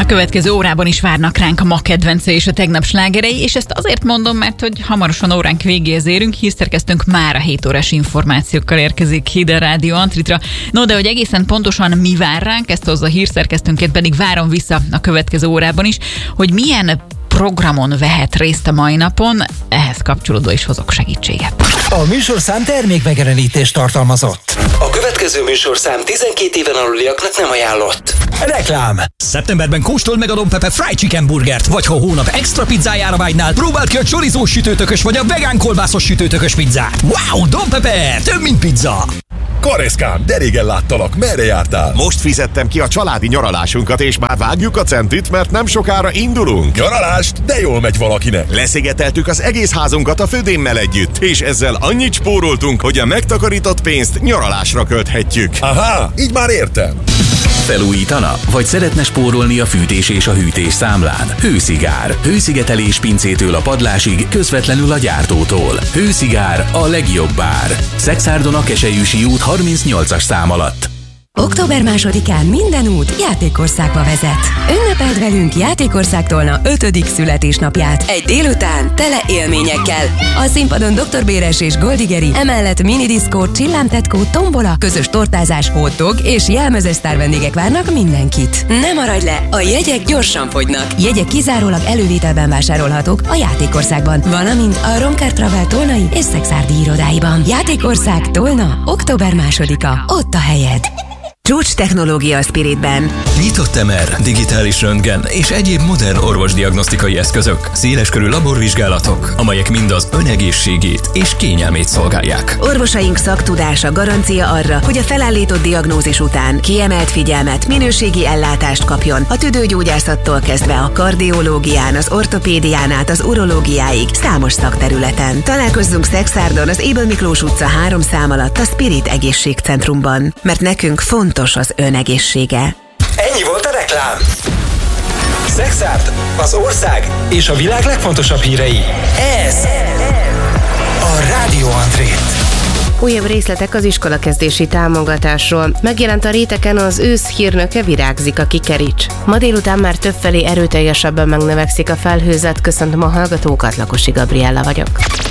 A következő órában is várnak ránk a ma kedvence és a tegnap slágerei, és ezt azért mondom, mert hogy hamarosan óránk végéhez érünk, hírszerkesztőnk már a 7 órás információkkal érkezik ide a Rádió Antritra. No, de hogy egészen pontosan mi vár ránk, ezt hozza a hírszerkesztőnként pedig várom vissza a következő órában is, hogy milyen programon vehet részt a mai napon, ehhez kapcsolódó is hozok segítséget. A műsorszám termékmegjelenítést tartalmazott. A következő műsorszám 12 éven aluliaknak nem ajánlott. Reklám! Szeptemberben kóstold meg a Don Pepe Fried Chicken burgert, vagy ha a hónap extra pizzájára vágynál, próbáld ki a chorizós sütőtökös vagy a vegán kolbászos sütőtökös pizzát. Wow, Don Pepe, több mint pizza! Kareszkám, de régen láttalak, merre jártál? Most fizettem ki a családi nyaralásunkat, és már vágjuk a centit, mert nem sokára indulunk. Nyaralást? De jól megy valakinek. Leszigeteltük az egész házunkat a födémmel együtt, és ezzel annyit spóroltunk, hogy a megtakarított pénzt nyaralásra költhetjük. Aha, így már értem. Felújítana? Vagy szeretne spórolni a fűtés és a hűtés számlán? Hőszigár. Hőszigetelés pincétől a padlásig, közvetlenül a gyártótól. Hőszigár, a legjobb ár. Szexárdon a Keselyűsi út 38-as szám alatt. Október 2-án minden út Játékországba vezet. Ünnepeld velünk Játékországtól 5. születésnapját. Egy délután tele élményekkel. A színpadon Dr. Béres és Goldigeri, emellett minidiszkó, csillámtetkó, tombola, közös tortázás, hotdog és jelmezes sztár vendégek várnak mindenkit. Ne maradj le, a jegyek gyorsan fogynak. Jegyek kizárólag elővételben vásárolhatók a Játékországban, valamint a Romkár Travel tolnai és szexárdi irodáiban. Játékország Tolna, október 2-a. Ott a helyed. Csúcs technológia a Spiritben. Nyitott MR, digitális röntgen és egyéb modern orvosdiagnosztikai eszközök, széleskörű laborvizsgálatok, amelyek mind az ön egészségét és kényelmét szolgálják. Orvosaink szaktudása garancia arra, hogy a felállított diagnózis után kiemelt figyelmet, minőségi ellátást kapjon a tüdőgyógyászattól kezdve a kardiológián, az ortopédián át az urológiáig számos szakterületen. Találkozzunk Szexárdon az Ébel Miklós utca 3 szám alatt a Spirit Egészségcentrumban, mert nekünk fontos az ön egészsége. Ennyi volt a reklám. Szexárd, az ország és a világ legfontosabb hírei. Ez a Rádió Antrét. Újabb részletek az iskolakezdési támogatásról. Megjelent a réteken az ősz hírnöke, Virágzik a Kikerics. Ma délután már többfelé erőteljesebben megnövekszik a felhőzet. Köszöntöm a hallgatókat, Lakosi Gabriella vagyok.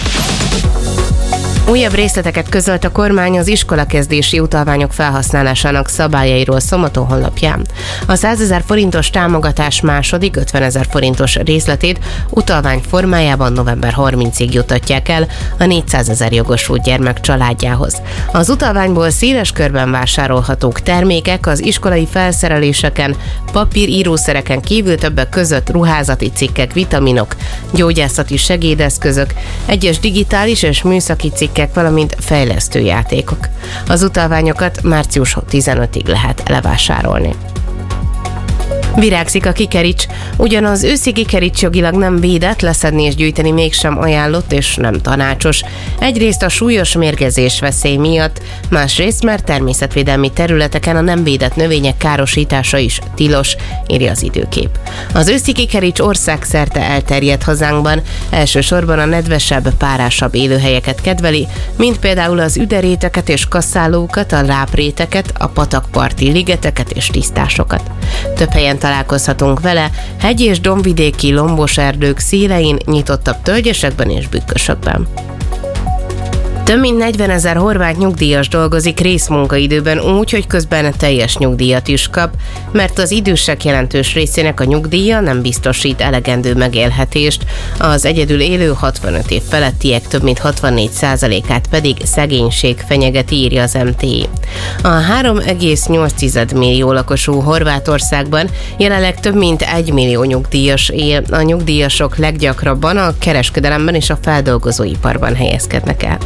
Újabb részleteket közölt a kormány az iskolakezdési utalványok felhasználásának szabályairól Szombaton honlapján. A 100 000 forintos támogatás második 50 000 forintos részletét utalvány formájában november 30-ig jutatják el a 400 000 jogosult gyermek családjához. Az utalványból széles körben vásárolhatók termékek az iskolai felszereléseken, papírírószereken kívül többek között ruházati cikkek, vitaminok, gyógyászati segédeszközök, egyes digitális és műszaki cikkek, valamint fejlesztő játékok. Az utalványokat március 15-ig lehet levásárolni. Virágzik a Kikerics. Ugyan az őszi kikerics jogilag nem védett, leszedni és gyűjteni mégsem ajánlott és nem tanácsos. Egyrészt a súlyos mérgezés veszély miatt, másrészt mert természetvédelmi területeken a nem védett növények károsítása is tilos, írja az Időkép. Az őszi kikerics országszerte elterjedt hazánkban, elsősorban a nedvesebb, párásabb élőhelyeket kedveli, mint például az üderéteket és kasszálókat, a lápréteket, a patakparti ligeteket és tisztásokat. Több helyen találkozhatunk vele, hegy- és dombvidéki lombos erdők szélein, nyitottabb tölgyesekben és bükkösökben. Több mint 40 000 horvát nyugdíjas dolgozik részmunkaidőben úgy, hogy közben teljes nyugdíjat is kap, mert az idősek jelentős részének a nyugdíja nem biztosít elegendő megélhetést, az egyedül élő 65 év felettiek több mint 64%-át pedig szegénység fenyegeti, írja az MTI. A 3,8 millió lakosú Horvátországban jelenleg több mint 1 millió nyugdíjas él. A nyugdíjasok leggyakrabban a kereskedelemben és a feldolgozóiparban helyezkednek el.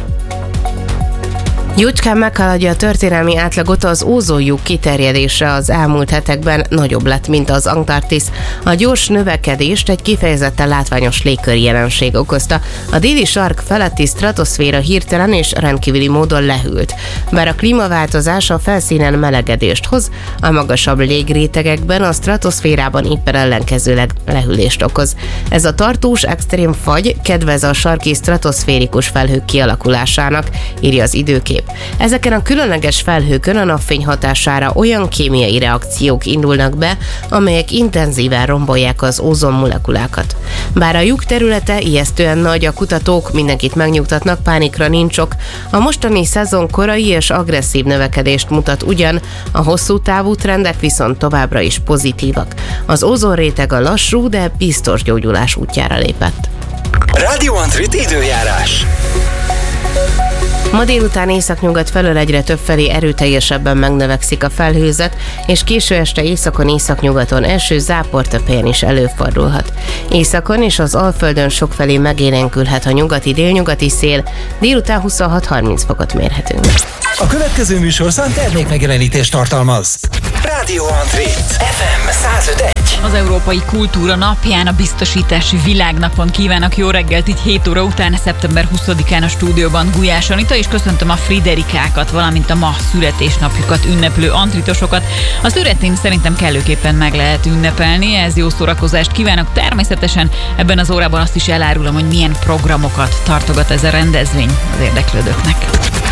Jócskán meghaladja a történelmi átlagot az ózonlyuk kiterjedése az elmúlt hetekben nagyobb lett, mint az Antarktisz. A gyors növekedést egy kifejezetten látványos légköri jelenség okozta. A déli sark feletti stratoszféra hirtelen és rendkívüli módon lehűlt. Bár a klímaváltozás a felszínen melegedést hoz, a magasabb légrétegekben a stratoszférában éppen ellenkezőleg lehűlést okoz. Ez a tartós extrém fagy kedvez a sarki stratoszférikus felhők kialakulásának, írja az Időkép. Ezeken a különleges felhőkön a napfény hatására olyan kémiai reakciók indulnak be, amelyek intenzíven rombolják az ózon molekulákat. Bár a lyuk területe ijesztően nagy, a kutatók mindenkit megnyugtatnak, pánikra nincs ok. A mostani szezon korai és agresszív növekedést mutat ugyan, a hosszú távú trendek viszont továbbra is pozitívak. Az ózonréteg a lassú, de biztos gyógyulás útjára lépett. Radio Antrit időjárás. Ma délután északnyugat felől egyre többfelé erőteljesebben megnövekszik a felhőzet, és késő este északon, északnyugaton eső, zápor több helyen is előfordulhat. Északon és az Alföldön sokfelé megélénkülhet a nyugati-délnyugati szél, délután 26-30 fokot mérhetünk. A következő műsorszám termékmegjelenítést tartalmaz. Radio Antrit FM 105.1. Az Európai Kultúra Napján, a Biztosítási Világnapon kívánok jó reggelt, így 7 óra után, szeptember 20-án a stúdióban Gulyás Anita, és köszöntöm a Friderikákat, valamint a ma születésnapjukat ünneplő antritosokat. A születén szerintem kellőképpen meg lehet ünnepelni, ez jó szórakozást kívánok. Természetesen ebben az órában azt is elárulom, hogy milyen programokat tartogat ez a rendezvény az érdeklődőknek.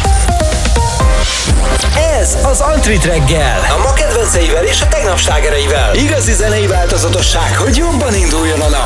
Ez az Antrit reggel. A ma kedvenceivel és a tegnap slágereivel. Igazi zenei változatosság, hogy jobban induljon a nap.